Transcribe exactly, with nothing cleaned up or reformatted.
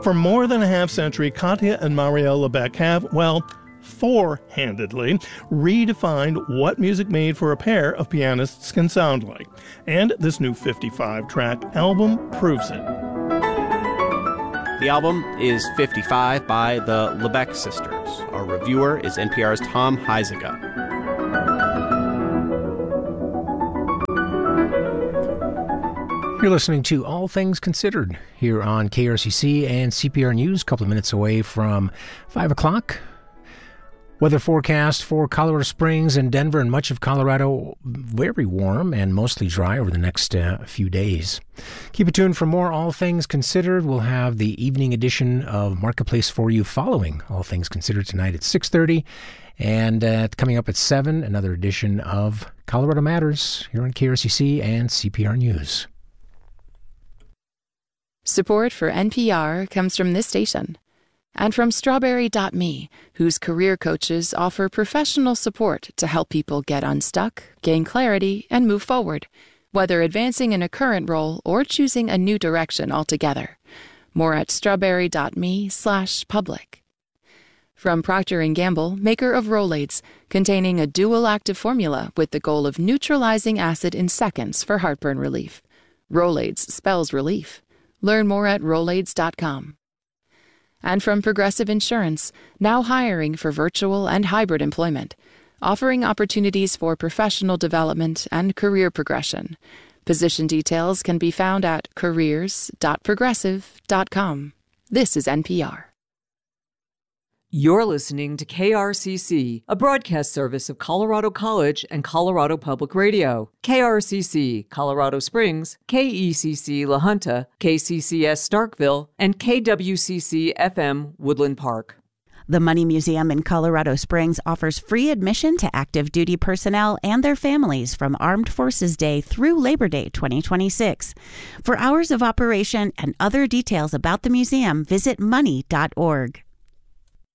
For more than a half century, Katya and Marielle Lebec have, well, four-handedly redefined what music made for a pair of pianists can sound like. And this new fifty-five track album proves it. The album is fifty-five by the Lebec sisters. Our reviewer is N P R's Tom Huizenga. You're listening to All Things Considered here on K R C C and C P R News, a couple of minutes away from five o'clock. Weather forecast for Colorado Springs and Denver and much of Colorado, very warm and mostly dry over the next uh, few days. Keep it tuned for more All Things Considered. We'll have the evening edition of Marketplace for you following All Things Considered tonight at six thirty. And uh, coming up at seven, another edition of Colorado Matters here on K R C C and C P R News. Support for N P R comes from this station and from Strawberry dot me, whose career coaches offer professional support to help people get unstuck, gain clarity, and move forward, whether advancing in a current role or choosing a new direction altogether. More at strawberry dot me slash public. From Procter and Gamble, maker of Rolaids, containing a dual active formula with the goal of neutralizing acid in seconds for heartburn relief. Rolaids spells relief. Learn more at rolaids dot com. And from Progressive Insurance, now hiring for virtual and hybrid employment, offering opportunities for professional development and career progression. Position details can be found at careers dot progressive dot com. This is N P R. You're listening to K R C C, a broadcast service of Colorado College and Colorado Public Radio. K R C C, Colorado Springs, K E C C La Junta, K C C S Starkville, and K W C C F M Woodland Park. The Money Museum in Colorado Springs offers free admission to active duty personnel and their families from Armed Forces Day through Labor Day twenty twenty-six. For hours of operation and other details about the museum, visit money dot org.